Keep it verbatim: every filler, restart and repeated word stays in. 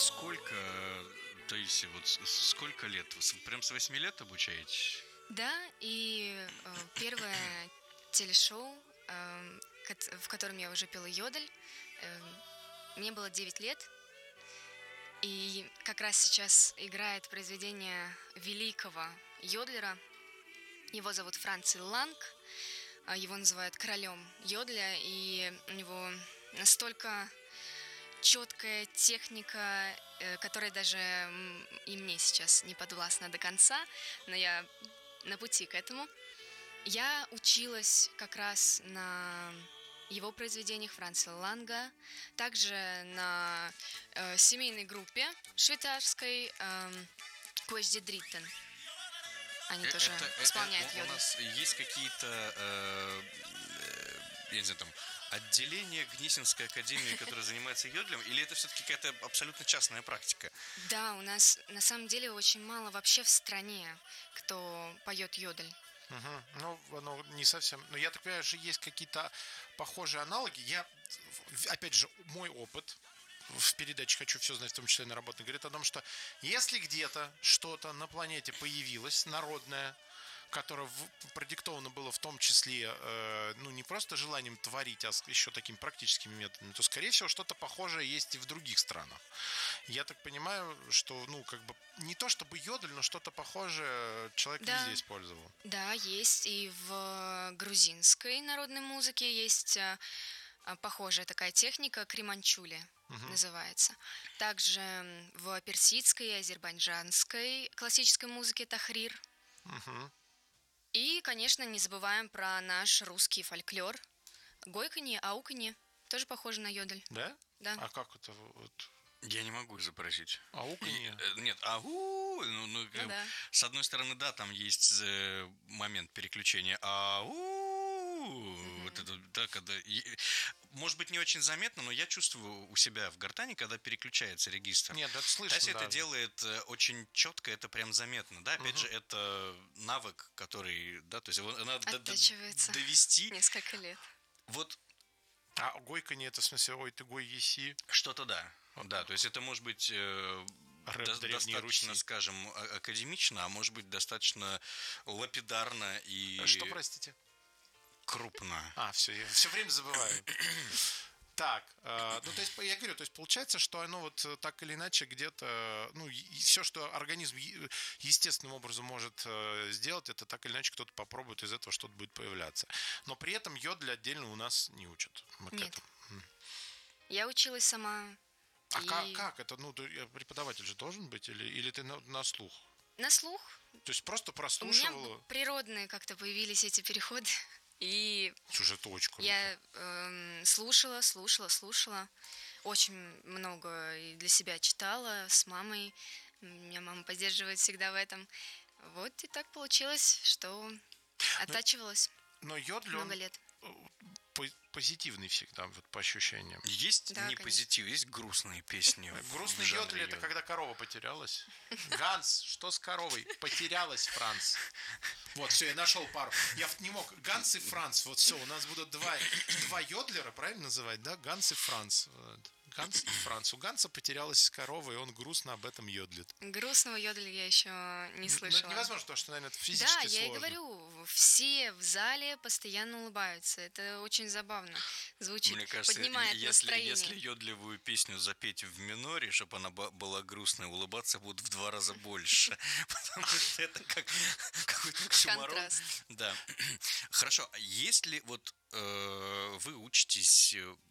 сколько, то есть вот сколько лет? Вы прям с восьми лет обучаетесь? Да, и э, первое телешоу, э, в котором я уже пела йодель, э, мне было девять лет, и как раз сейчас играет произведение великого йодлера. Его зовут Франц Ланг, его называют королем йодля, и у него настолько четкая техника, которая даже и мне сейчас не подвластна до конца, но я на пути к этому. Я училась как раз на его произведениях Франца Ланга, также на э, семейной группе швейцарской э, Quest Dritten. Они это, тоже это, исполняют это, йодль. У нас есть какие-то, э, я не знаю, там, отделения Гнесинской академии, которые занимаются йодлем, или это все-таки какая-то абсолютно частная практика? Да, у нас на самом деле очень мало вообще в стране, кто поет йодль. Угу. Ну, оно не совсем. Но я так понимаю, что есть какие-то похожие аналоги. Я, опять же, мой опыт в передаче «Хочу все знать», в том числе наработанный, говорит о том, что если где-то что-то на планете появилось народное, которое продиктовано было в том числе, э, ну, не просто желанием творить, а еще такими практическими методами, то, скорее всего, что-то похожее есть и в других странах. Я так понимаю, что, ну, как бы, не то чтобы йодль, но что-то похожее человек да. везде использовал. Да, есть. И в грузинской народной музыке есть похожая такая техника, креманчули uh-huh. называется. Также в персидской и азербайджанской классической музыке тахрир. Uh-huh. И, конечно, не забываем про наш русский фольклор. Гойканье, ауканье. Тоже похоже на йодль. Да? Да. А как это вот? Я не могу изобразить. Ауканье? Нет, ау. Ну, ну, ну, да. С одной стороны, да, там есть момент переключения. Ау. Mm-hmm. Вот это, да, когда... Может быть, не очень заметно, но я чувствую у себя в гортани, когда переключается регистр. Нет, это слышно. Тася да. это делает очень четко, это прям заметно. Да, опять uh-huh. же, это навык, который, да, то есть его надо довести. Несколько лет. Вот. А гойканье это в смысле, ой, ты гой еси? Что-то да. Okay. Да, то есть это может быть э, до, достаточно, Руси. Скажем, академично, а может быть достаточно лапидарно и. Что, простите? Крупно. А, все, я все время забываю. Так, э, ну, то есть, я говорю, то есть, получается, что оно вот так или иначе где-то, ну, все, что организм естественным образом может э, сделать, это так или иначе кто-то попробует, из этого что-то будет появляться. Но при этом йодль отдельно у нас не учат. Нет. Я училась сама. А и... как, как это? Ну, преподаватель же должен быть? Или, или ты на, на слух? На слух. То есть, просто прослушивала? У меня природные как-то появились эти переходы. И Слушай, это очень круто. Я э, слушала, слушала, слушала. Очень много и для себя читала с мамой. Меня мама поддерживает всегда в этом. Вот и так получилось, что оттачивалась но, но йодль, много он лет. Позитивный всегда, вот по ощущениям. Есть да, не конечно. позитив, есть грустные песни. Грустный йодль — это когда корова потерялась. Ганс, что с коровой? Потерялась, Франц. Вот, все, я нашел пару. Я не мог. Ганс и Франц. Вот все, у нас будут два, два йодлера, правильно называть, да? Ганс и Франц. Ганс и Франц. У Ганса потерялась корова, и он грустно об этом йодлит. Грустного йодля я еще не слышала. Ну, это невозможно, потому что, наверное, это физически да, сложно. Да, я и говорю, все в зале постоянно улыбаются. Это очень забавно звучит, Мне кажется, поднимает если, настроение. Если йодлевую песню запеть в миноре, чтобы она была грустная, улыбаться будут в два раза больше. Потому что это как какой-то оксюморон. Контраст. Да. Хорошо, а если вот вы учитесь